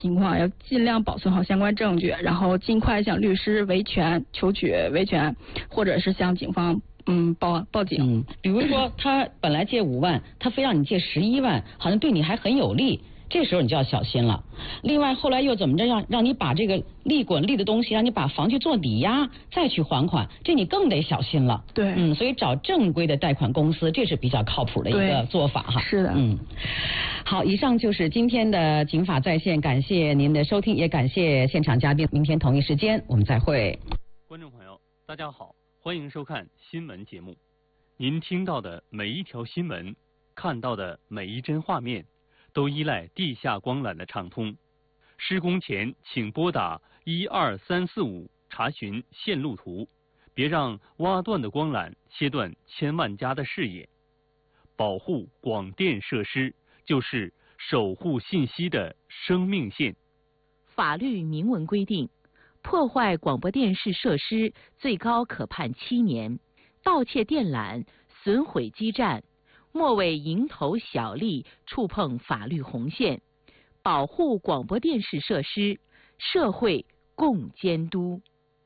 情况要尽量保存好相关证据，然后尽快向律师维权求取维权，或者是向警方报警。 比如说他本来借5万，他非让你借11万，好像对你还很有利。这时候你就要小心了。另外后来又怎么着让你把这个利滚利的东西，让你把房去做抵押，再去还款，这你更得小心了。 对， 所以找正规的贷款公司，这是比较靠谱的一个做法哈。 是的， 好，以上就是今天的警法在线，感谢您的收听，也感谢现场嘉宾。明天同一时间我们再会。 观众朋友，大家好，欢迎收看新闻节目。您听到的每一条新闻，看到的每一帧画面，都依赖地下光缆的畅通。施工前请拨打12345查询线路图，别让挖断的光缆切断千万家的视野。保护广电设施就是守护信息的生命线。 法律明文规定，破坏广播电视设施最高可判7年，盗窃电缆、损毁基站，莫为蝇头小利，触碰法律红线。保护广播电视设施，社会共监督。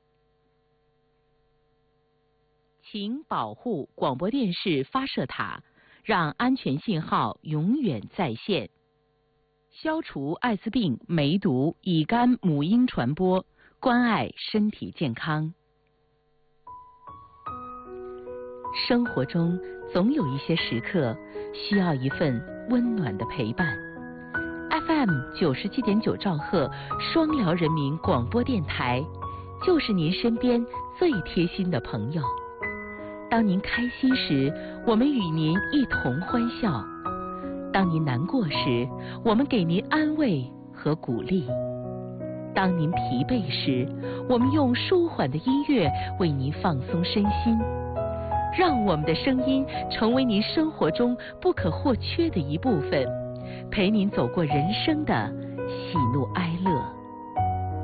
请保护广播电视发射塔，让安全信号永远在线。消除艾滋病、梅毒、乙肝、母婴传播，关爱身体健康。生活中总有一些时刻需要一份温暖的陪伴。FM 97.9兆赫双辽人民广播电台，就是您身边最贴心的朋友。当您开心时，我们与您一同欢笑；当您难过时，我们给您安慰和鼓励；当您疲惫时，我们用舒缓的音乐为您放松身心。让我们的声音成为您生活中不可或缺的一部分，陪您走过人生的喜怒哀乐。